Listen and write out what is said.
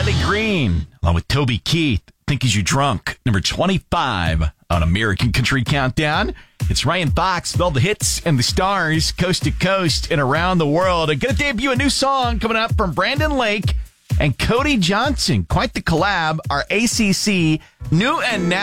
Riley Green, along with Toby Keith, Think Is You Drunk, number 25 on American Country Countdown. It's Ryan Fox, spelled the hits and the stars, coast to coast and around the world. I'm going to debut a new song coming up from Brandon Lake and Cody Johnson. Quite the collab, our ACC new and now.